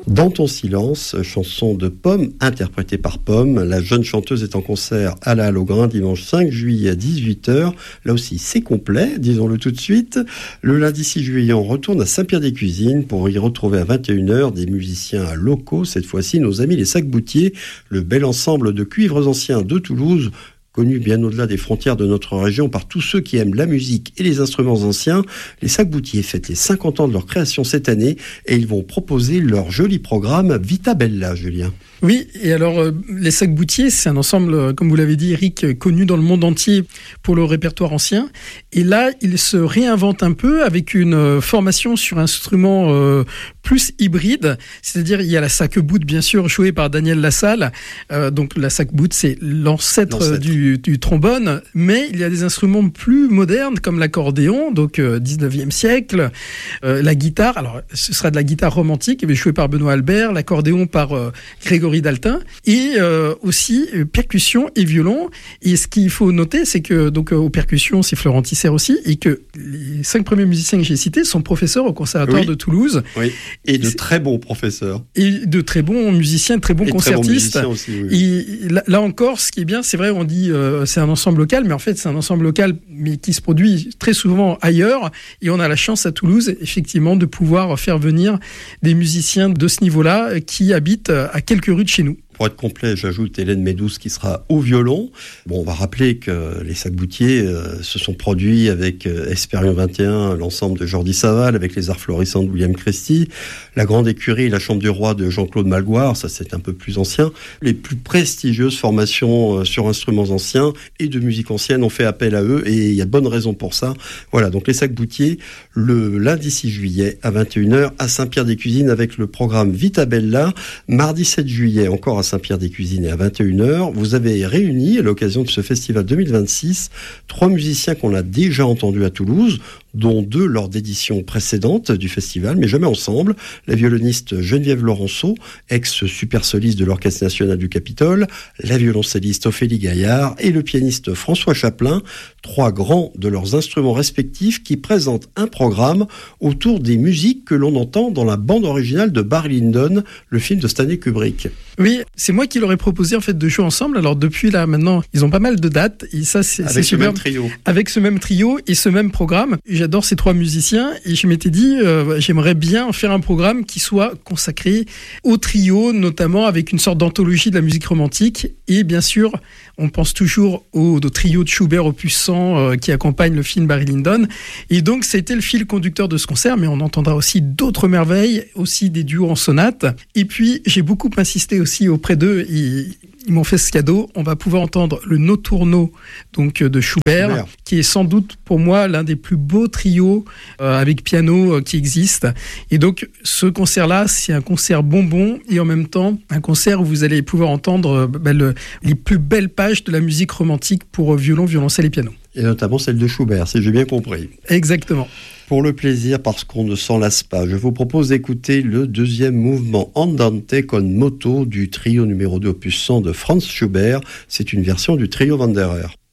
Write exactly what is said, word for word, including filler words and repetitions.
Dans ton silence, chanson de Pomme, interprétée par Pomme. La jeune chanteuse est en concert à la Halograin dimanche cinq juillet à dix-huit heures. Là aussi, c'est complet, disons-le tout de suite. Le lundi six juillet, on retourne à Saint-Pierre-des-Cuisines pour y retrouver à vingt et une heures des musiciens locaux. Cette fois-ci, nos amis les Sac-Boutiers, le bel ensemble de cuivres anciens de Toulouse, connu bien au-delà des frontières de notre région par tous ceux qui aiment la musique et les instruments anciens. Les Sac-Boutiers fêtent les cinquante ans de leur création cette année et ils vont proposer leur joli programme Vita Bella, Julien. Oui, et alors euh, les Sac-Boutiers, c'est un ensemble, euh, comme vous l'avez dit Eric, connu dans le monde entier pour le répertoire ancien. Et là, ils se réinventent un peu avec une euh, formation sur instruments euh, plus hybride. C'est-à-dire, il y a la sac-boute, bien sûr, jouée par Daniel Lassalle. Euh, donc la sac-boute, c'est l'ancêtre, l'ancêtre. Du, du trombone. Mais il y a des instruments plus modernes, comme l'accordéon, donc euh, dix-neuvième siècle. Euh, la guitare, alors ce sera de la guitare romantique, jouée par Benoît Albert. L'accordéon par euh, Grégory Daltin, et euh, aussi euh, percussion et violon. Et ce qu'il faut noter, c'est que donc euh, aux percussions, c'est Florent Tisser aussi, et que les cinq premiers musiciens que j'ai cités sont professeurs au Conservatoire oui. de Toulouse. Oui. Et de très bons professeurs. Et de très bons musiciens, très bons et concertistes. Très bons aussi, oui. Et là, là encore, ce qui est bien, c'est vrai, on dit euh, c'est un ensemble local, mais en fait, c'est un ensemble local, mais qui se produit très souvent ailleurs. Et on a la chance à Toulouse, effectivement, de pouvoir faire venir des musiciens de ce niveau-là qui habitent à quelques rues de chez nous. Pour être complet, j'ajoute Hélène Médouze qui sera au violon. Bon, on va rappeler que les Sac-Boutiers euh, se sont produits avec euh, Espérion vingt et un, l'ensemble de Jordi Saval, avec les arts florissants de William Christie, la Grande Écurie et la Chambre du Roi de Jean-Claude Malgoire, ça c'est un peu plus ancien. Les plus prestigieuses formations euh, sur instruments anciens et de musique ancienne ont fait appel à eux et il y a de bonnes raisons pour ça. Voilà, donc les Sac-Boutiers, le lundi six juillet à vingt et une heures à Saint-Pierre-des-Cuisines avec le programme Vita Bella. Mardi sept juillet, encore à Saint-Pierre-des-Cuisines et à vingt et une heures, vous avez réuni à l'occasion de ce festival deux mille vingt-six trois musiciens qu'on a déjà entendus à Toulouse, dont deux lors d'éditions précédentes du festival, mais jamais ensemble. La violoniste Geneviève Laurenceau, ex-super soliste de l'Orchestre national du Capitole, la violoncelliste Ophélie Gaillard et le pianiste François Chaplin, trois grands de leurs instruments respectifs qui présentent un programme autour des musiques que l'on entend dans la bande originale de Barry Lyndon, le film de Stanley Kubrick. Oui, c'est moi qui leur ai proposé en fait de jouer ensemble. Alors depuis là maintenant, ils ont pas mal de dates et ça c'est, avec c'est ce super. Même trio. Avec ce même trio et ce même programme. J'adore ces trois musiciens et je m'étais dit euh, j'aimerais bien faire un programme qui soit consacré au trio, notamment avec une sorte d'anthologie de la musique romantique. Et bien sûr, on pense toujours au, au trio de Schubert opus cent euh, qui accompagne le film Barry Lyndon. Et donc c'était le fil conducteur de ce concert, mais on entendra aussi d'autres merveilles, aussi des duos en sonate. Et puis j'ai beaucoup insisté aussi auprès d'eux. Ils, ils m'ont fait ce cadeau. On va pouvoir entendre le Notturno donc de Schubert, Schubert, qui est sans doute pour moi l'un des plus beaux trios euh, avec piano euh, qui existent. Et donc ce concert-là, c'est un concert bonbon et en même temps un concert où vous allez pouvoir entendre euh, bah, le, les plus belles pages de la musique romantique pour euh, violon, violoncelle et piano. Et notamment celle de Schubert, si j'ai bien compris. Exactement. Pour le plaisir, parce qu'on ne s'en lasse pas, je vous propose d'écouter le deuxième mouvement Andante con moto du trio numéro deux opus cent de Franz Schubert. C'est une version du trio Wanderer.